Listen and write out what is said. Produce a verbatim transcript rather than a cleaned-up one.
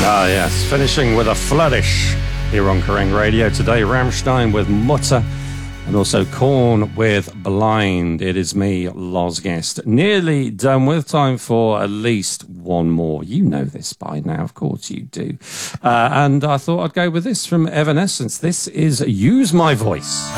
Ah, yes, finishing with a flourish here on Kerrang Radio today. Rammstein with Mutter, and also Korn with Blind. It is me, Loz Guest. Nearly done with. Time for at least one more. You know this by now, of course you do. Uh, and I thought I'd go with this from Evanescence. This is Use My Voice.